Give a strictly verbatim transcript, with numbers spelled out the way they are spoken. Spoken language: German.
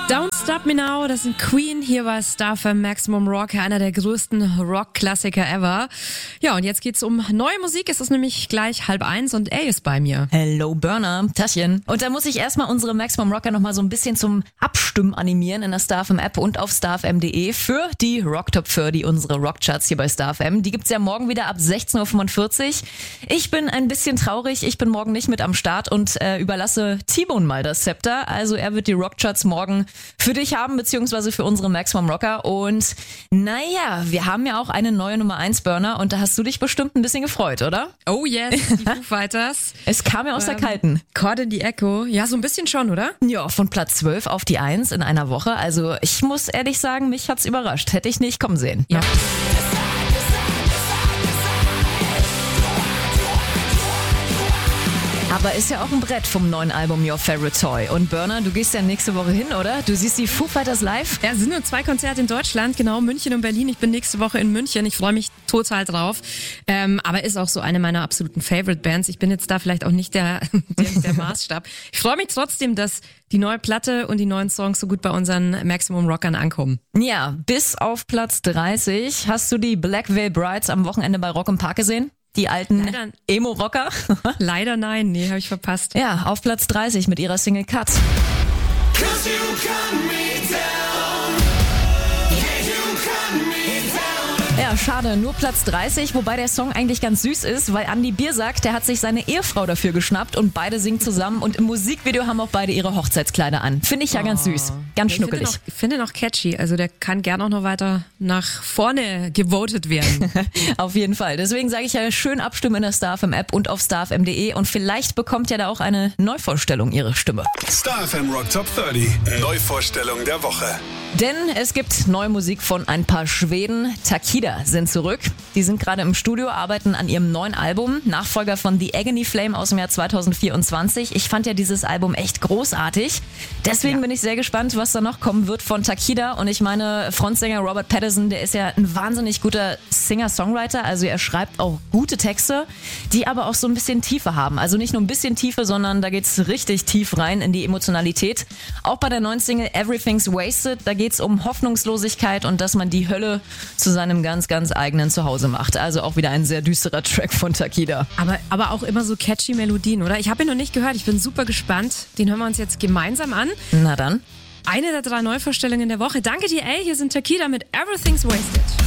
Don't Stop Me Now, das sind Queen, hier war Star F M Maximum Rock, einer der größten Rock-Klassiker ever. Ja, und jetzt geht's um neue Musik, es ist nämlich gleich halb eins und A ist bei mir. Hello Burner, Taschen. Und da muss ich erstmal unsere Maximum Rocker nochmal so ein bisschen zum Abstimmen animieren in der Star F M App und auf star f m punkt de für die Rock Top vierzig, unsere Rockcharts hier bei Star F M. Die gibt's ja morgen wieder ab sechzehn Uhr fünfundvierzig. Ich bin ein bisschen traurig, ich bin morgen nicht mit am Start und äh, überlasse T-Bone mal das Zepter. Also er wird die Rockcharts morgen für dich haben, beziehungsweise für unsere Maximum Rocker. Und naja, wir haben ja auch eine neue Nummer eins Burner und da hast du dich bestimmt ein bisschen gefreut, oder? Oh yes, die Foo Fighters. Es kam ja aus ähm, der Kalten. Caught in the Echo. Ja, so ein bisschen schon, oder? Ja, von Platz zwölf auf die eins in einer Woche. Also ich muss ehrlich sagen, mich hat's überrascht. Hätte ich nicht kommen sehen. Ja. Aber ist ja auch ein Brett vom neuen Album Your Favorite Toy. Und Burner, du gehst ja nächste Woche hin, oder? Du siehst die Foo Fighters live? Ja, es sind nur zwei Konzerte in Deutschland, genau, München und Berlin. Ich bin nächste Woche in München. Ich freue mich total drauf. Ähm, aber ist auch so eine meiner absoluten Favorite-Bands. Ich bin jetzt da vielleicht auch nicht der, der, der Maßstab. Ich freue mich trotzdem, dass die neue Platte und die neuen Songs so gut bei unseren Maximum Rockern ankommen. Ja, bis auf Platz dreißig. Hast du die Black Veil Brides am Wochenende bei Rock im Park gesehen? Die alten Leider- Emo-Rocker? Leider nein, nee, habe ich verpasst. Ja, auf Platz dreißig mit ihrer Single Cut. Ja, schade, nur Platz dreißig, wobei der Song eigentlich ganz süß ist, weil Andi Biersack, der hat sich seine Ehefrau dafür geschnappt und beide singen zusammen und im Musikvideo haben auch beide ihre Hochzeitskleider an. Finde ich ja ganz süß, ganz Ich schnuckelig. finde noch, finde noch catchy, also der kann gern auch noch weiter nach vorne gewotet werden. Auf jeden Fall. Deswegen sage ich ja, schön abstimmen in der Star F M App und auf star f m punkt de und vielleicht bekommt ja da auch eine Neuvorstellung ihre Stimme. Star F M Rock Top dreißig. Neuvorstellung der Woche. Denn es gibt neue Musik von ein paar Schweden. Takida sind zurück. Die sind gerade im Studio, arbeiten an ihrem neuen Album, Nachfolger von The Agony Flame aus dem Jahr zweitausendvierundzwanzig. Ich fand ja dieses Album echt großartig. Deswegen Ja. bin ich sehr gespannt, was da noch kommen wird von Takida. Und ich meine, Frontsänger Robert Pattinson, der ist ja ein wahnsinnig guter Singer-Songwriter. Also er schreibt auch gute Texte, die aber auch so ein bisschen Tiefe haben. Also nicht nur ein bisschen Tiefe, sondern da geht's richtig tief rein in die Emotionalität. Auch bei der neuen Single Everything's Wasted, da geht's um Hoffnungslosigkeit und dass man die Hölle zu seinem ganz, ganz eigenen Zuhause macht. Also auch wieder ein sehr düsterer Track von Takida. Aber, aber auch immer so catchy Melodien, oder? Ich habe ihn noch nicht gehört, ich bin super gespannt. Den hören wir uns jetzt gemeinsam an. Na dann. Eine der drei Neuvorstellungen der Woche. Danke dir, ey. Hier sind Takida mit Everything's Wasted.